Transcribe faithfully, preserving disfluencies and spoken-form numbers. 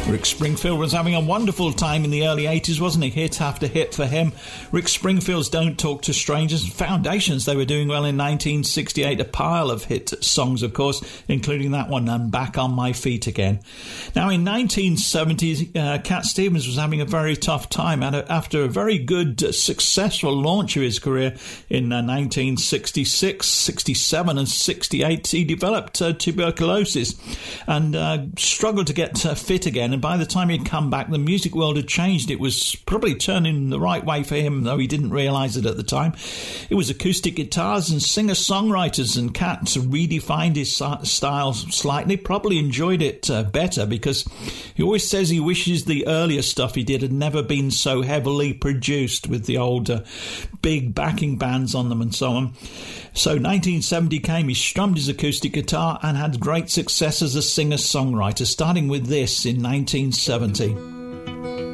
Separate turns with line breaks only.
Rick Springfield was having a wonderful time in the early eighties, wasn't he? Hit after hit for him. Rick Springfield's Don't Talk to Strangers, Foundations, they were doing well in nineteen sixty-eight. A pile of hit songs, of course, including that one, I'm Back on My Feet Again. Now, in nineteen seventy, uh, Cat Stevens was having a very tough time. After a very good, uh, successful launch of his career in uh, nineteen sixty-six, sixty-seven and sixty-eight, he developed uh, tuberculosis and uh, struggled to get uh, fit again. And by the time he'd come back, the music world had changed. It was probably turning the right way for him, though he didn't realise it at the time. It was acoustic guitars and singer-songwriters, and Cat redefined his style slightly, probably enjoyed it uh, better, because he always says he wishes the earlier stuff he did had never been so heavily produced with the old uh, big backing bands on them and so on. So nineteen seventy came, he strummed his acoustic guitar and had great success as a singer-songwriter, starting with this in nineteen seventy.